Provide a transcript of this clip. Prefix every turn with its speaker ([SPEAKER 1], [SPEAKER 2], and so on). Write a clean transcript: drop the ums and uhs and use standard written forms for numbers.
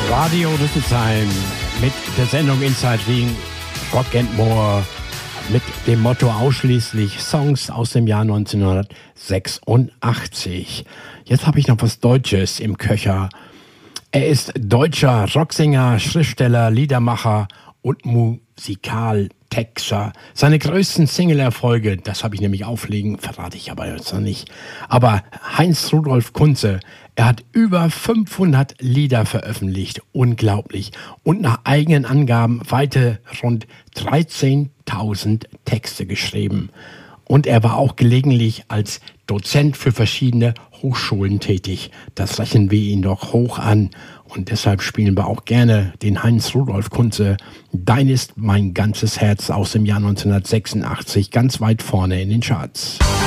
[SPEAKER 1] Radio Rüsselsheim mit der Sendung Inside Wien Rock and More mit dem Motto ausschließlich Songs aus dem Jahr 1986. Jetzt habe ich noch was Deutsches im Köcher. Er ist deutscher Rocksänger, Schriftsteller, Liedermacher und Musikaltexter. Seine größten Single-Erfolge, das habe ich nämlich auflegen, verrate ich aber jetzt noch nicht. Aber Heinz Rudolf Kunze, er hat über 500 Lieder veröffentlicht. Unglaublich. Und nach eigenen Angaben weite rund 13.000 Texte geschrieben. Und er war auch gelegentlich als Dozent für verschiedene Hochschulen tätig. Das rechnen wir ihn doch hoch an. Und deshalb spielen wir auch gerne den Heinz Rudolf Kunze. Dein ist mein ganzes Herz aus dem Jahr 1986, ganz weit vorne in den Charts.